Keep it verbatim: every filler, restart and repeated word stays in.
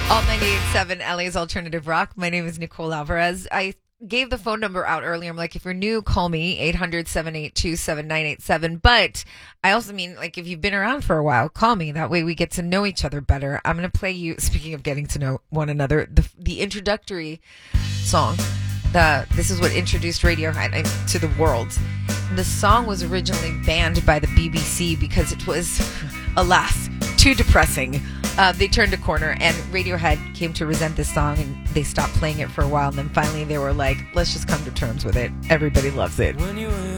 Alt ninety-eight point seven, L A's Alternative Rock. My name is Nicole Alvarez. I gave the phone number out earlier. I'm like, if you're new, call me, eight hundred, seven eight two, seven nine eight seven. But I also mean, like, if you've been around for a while, call me. That way we get to know each other better. I'm going to play you, speaking of getting to know one another, the, the introductory song. The, this is what introduced Radiohead to the world. The song was originally banned by the B B C because it was, alas, too depressing. Uh, they turned a corner, and Radiohead came to resent this song, and they stopped playing it for a while, and then finally they were like, let's just come to terms with it. Everybody loves it. When you